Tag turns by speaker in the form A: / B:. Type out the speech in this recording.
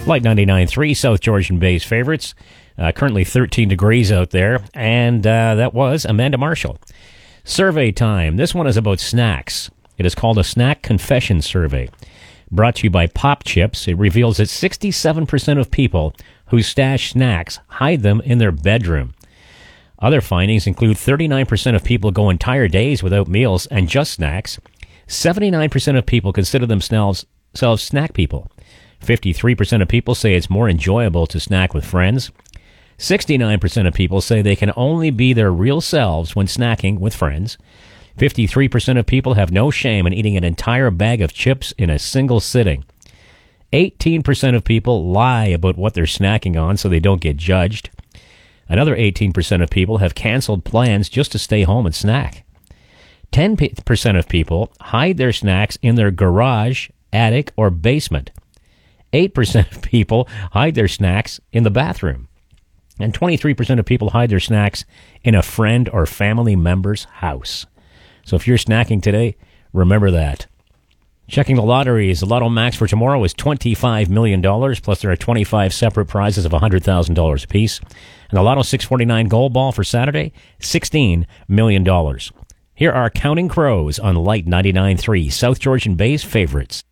A: Light 99.3, South Georgian Bay's favorites. Currently 13 degrees out there. And that was Amanda Marshall. Survey time. This one is about snacks. It is called a Snack Confession Survey. Brought to you by Pop Chips. It reveals that 67% of people who stash snacks hide them in their bedroom. Other findings include 39% of people go entire days without meals and just snacks. 79% of people consider themselves snack people. 53% of people say it's more enjoyable to snack with friends. 69% of people say they can only be their real selves when snacking with friends. 53% of people have no shame in eating an entire bag of chips in a single sitting. 18% of people lie about what they're snacking on so they don't get judged. Another 18% of people have canceled plans just to stay home and snack. 10% of people hide their snacks in their garage, attic, or basement. 8% of people hide their snacks in the bathroom. And 23% of people hide their snacks in a friend or family member's house. So if you're snacking today, remember that. Checking the lotteries, the Lotto Max for tomorrow is $25 million, plus there are 25 separate prizes of $100,000 apiece. And the Lotto 649 Gold Ball for Saturday, $16 million. Here are Counting Crows on Light 99.3, South Georgian Bay's favorites.